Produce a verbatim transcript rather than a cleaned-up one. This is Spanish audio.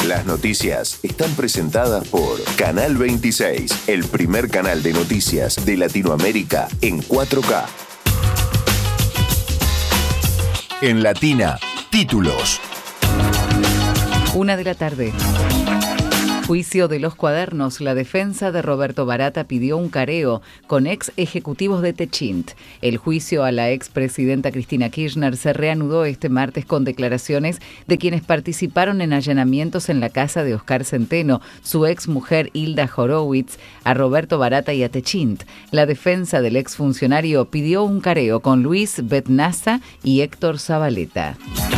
Las noticias están presentadas por Canal veintiséis, el primer canal de noticias de Latinoamérica en cuatro K. En Latina, títulos. Una de la tarde. Juicio de los cuadernos. La defensa de Roberto Barata pidió un careo con ex ejecutivos de Techint. El juicio a la expresidenta Cristina Kirchner se reanudó este martes con declaraciones de quienes participaron en allanamientos en la casa de Oscar Centeno, su ex mujer Hilda Horowitz, a Roberto Barata y a Techint. La defensa del exfuncionario pidió un careo con Luis Betnasa y Héctor Zabaleta.